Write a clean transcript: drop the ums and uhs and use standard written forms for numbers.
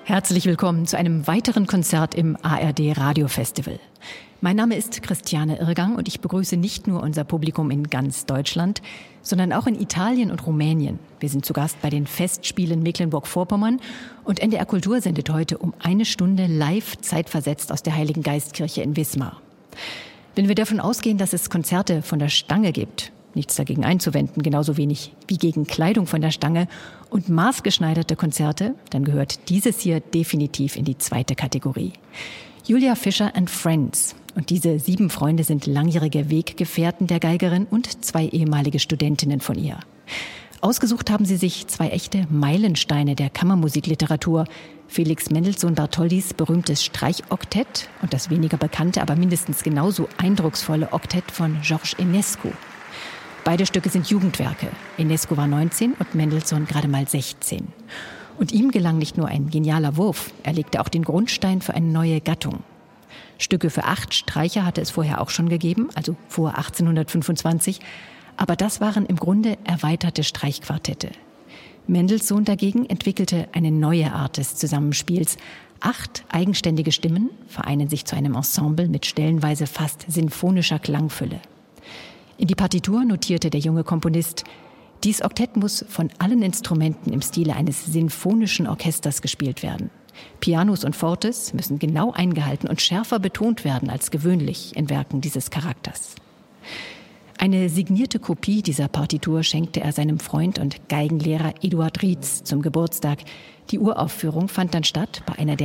Herzlich willkommen zu einem weiteren Konzert im ARD Radio Festival. Mein Name ist Christiane Irrgang und ich begrüße nicht nur unser Publikum in ganz Deutschland, sondern auch in Italien und Rumänien. Wir sind zu Gast bei den Festspielen Mecklenburg-Vorpommern und NDR Kultur sendet heute um 1 Stunde live zeitversetzt aus der Heiligen Geistkirche in Wismar. Wenn wir davon ausgehen, dass es Konzerte von der Stange gibt, nichts dagegen einzuwenden, genauso wenig wie gegen Kleidung von der Stange und maßgeschneiderte Konzerte, dann gehört dieses hier definitiv in die zweite Kategorie. Julia Fischer and Friends. Und diese 7 Freunde sind langjährige Weggefährten der Geigerin und 2 ehemalige Studentinnen von ihr. Ausgesucht haben sie sich 2 echte Meilensteine der Kammermusikliteratur. Felix Mendelssohn-Bartholdys berühmtes Streichoktett und das weniger bekannte, aber mindestens genauso eindrucksvolle Oktett von Georges Enescu. Beide Stücke sind Jugendwerke. Enescu war 19 und Mendelssohn gerade mal 16. Und ihm gelang nicht nur ein genialer Wurf, er legte auch den Grundstein für eine neue Gattung. Stücke für 8 Streicher hatte es vorher auch schon gegeben, also vor 1825. Aber das waren im Grunde erweiterte Streichquartette. Mendelssohn dagegen entwickelte eine neue Art des Zusammenspiels. 8 eigenständige Stimmen vereinen sich zu einem Ensemble mit stellenweise fast sinfonischer Klangfülle. In die Partitur notierte der junge Komponist: Dies Oktett muss von allen Instrumenten im Stile eines sinfonischen Orchesters gespielt werden. Pianos und Fortes müssen genau eingehalten und schärfer betont werden als gewöhnlich in Werken dieses Charakters. Eine signierte Kopie dieser Partitur schenkte er seinem Freund und Geigenlehrer Eduard Rietz zum Geburtstag. Die Uraufführung fand dann statt bei einer der